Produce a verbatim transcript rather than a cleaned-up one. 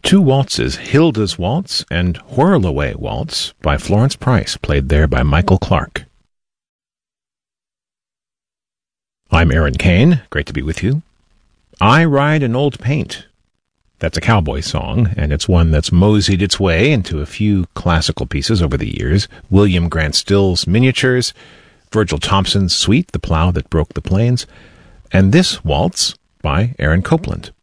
two waltzes, Hilda's Waltz and Whirl Away Waltz by Florence Price, played there by Michael Clark. I'm Aaron Kane. Great to be with you. I Ride an Old Paint. That's a cowboy song, and it's one that's moseyed its way into a few classical pieces over the years. William Grant Still's Miniatures, Virgil Thompson's Suite, The Plow That Broke the Plains, and this waltz by Aaron Copland.